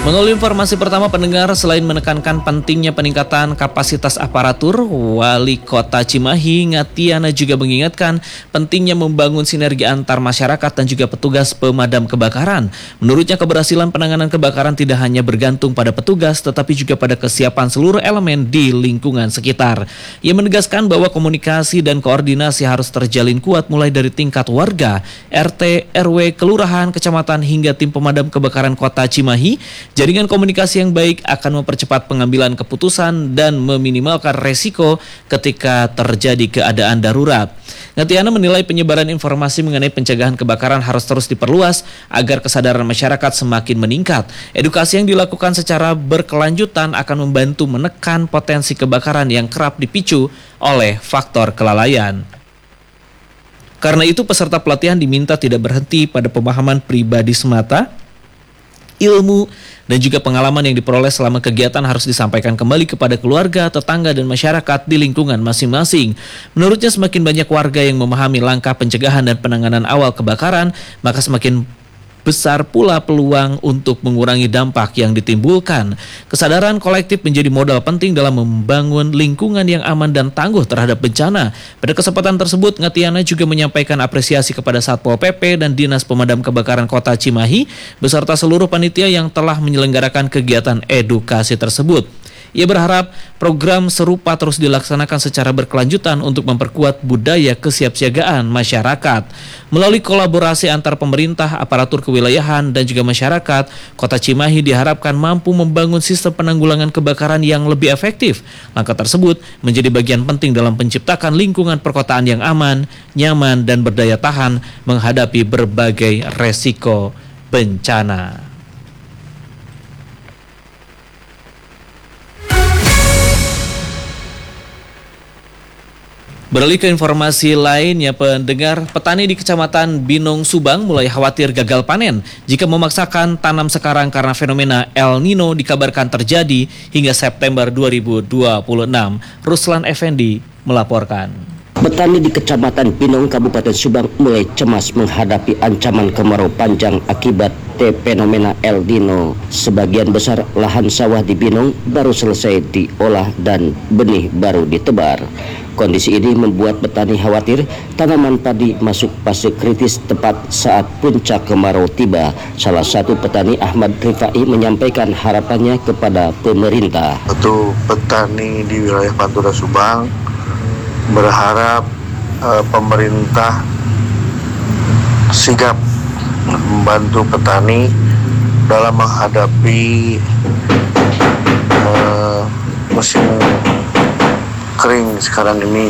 Melalui informasi pertama pendengar, selain menekankan pentingnya peningkatan kapasitas aparatur, Wali Kota Cimahi Ngatiana juga mengingatkan pentingnya membangun sinergi antar masyarakat dan juga petugas pemadam kebakaran. Menurutnya keberhasilan penanganan kebakaran tidak hanya bergantung pada petugas tetapi juga pada kesiapan seluruh elemen di lingkungan sekitar. Ia menegaskan bahwa komunikasi dan koordinasi harus terjalin kuat mulai dari tingkat warga, RT, RW, kelurahan, kecamatan hingga tim pemadam kebakaran Kota Cimahi. Jaringan komunikasi yang baik akan mempercepat pengambilan keputusan dan meminimalkan resiko ketika terjadi keadaan darurat. Ngatiana menilai penyebaran informasi mengenai pencegahan kebakaran harus terus diperluas agar kesadaran masyarakat semakin meningkat. Edukasi yang dilakukan secara berkelanjutan akan membantu menekan potensi kebakaran yang kerap dipicu oleh faktor kelalaian. Karena itu peserta pelatihan diminta tidak berhenti pada pemahaman pribadi semata. Ilmu dan juga pengalaman yang diperoleh selama kegiatan harus disampaikan kembali kepada keluarga, tetangga, dan masyarakat di lingkungan masing-masing. Menurutnya semakin banyak warga yang memahami langkah pencegahan dan penanganan awal kebakaran, maka semakin besar pula peluang untuk mengurangi dampak yang ditimbulkan. Kesadaran kolektif menjadi modal penting dalam membangun lingkungan yang aman dan tangguh terhadap bencana. Pada kesempatan tersebut, Ngatiana juga menyampaikan apresiasi kepada Satpol PP dan Dinas Pemadam Kebakaran Kota Cimahi beserta seluruh panitia yang telah menyelenggarakan kegiatan edukasi tersebut. Ia berharap program serupa terus dilaksanakan secara berkelanjutan untuk memperkuat budaya kesiapsiagaan masyarakat. Melalui kolaborasi antar pemerintah, aparatur kewilayahan, dan juga masyarakat, Kota Cimahi diharapkan mampu membangun sistem penanggulangan kebakaran yang lebih efektif. Langkah tersebut menjadi bagian penting dalam menciptakan lingkungan perkotaan yang aman, nyaman, dan berdaya tahan menghadapi berbagai resiko bencana. Beralih ke informasi lainnya pendengar, petani di Kecamatan Binong Subang mulai khawatir gagal panen jika memaksakan tanam sekarang karena fenomena El Nino dikabarkan terjadi hingga September 2026. Ruslan Effendi melaporkan. Petani di Kecamatan Binong, Kabupaten Subang mulai cemas menghadapi ancaman kemarau panjang akibat fenomena El Nino. Sebagian besar lahan sawah di Binong baru selesai diolah dan benih baru ditebar. Kondisi ini membuat petani khawatir tanaman padi masuk fase kritis tepat saat puncak kemarau tiba. Salah satu petani, Ahmad Rifai, menyampaikan harapannya kepada pemerintah. Untuk petani di wilayah Pantura Subang berharap pemerintah sigap membantu petani dalam menghadapi musim kering sekarang ini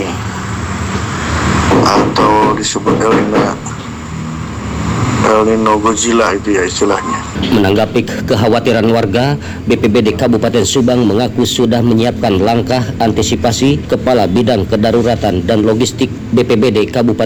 atau disebut El Nino Godzilla itu ya istilahnya. Menanggapi kekhawatiran warga, BPBD Kabupaten Subang mengaku sudah menyiapkan langkah antisipasi. Kepala Bidang Kedaruratan dan Logistik BPBD Kabupaten